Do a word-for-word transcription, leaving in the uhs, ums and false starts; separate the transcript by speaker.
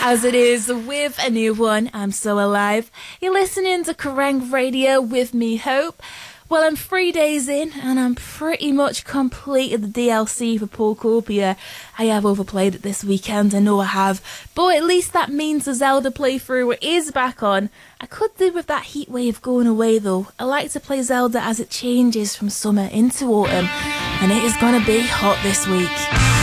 Speaker 1: as it is with a new one. I'm so alive. You're listening to Kerrang Radio with me, Hope. Well, I'm three days in and I'm pretty much completed the D L C for Pawcopia. I have overplayed it this weekend, I know I have, but at least that means the Zelda playthrough is back on. I could do with that heat wave going away though. I like to play Zelda as it changes from summer into autumn, and it is gonna be hot this week.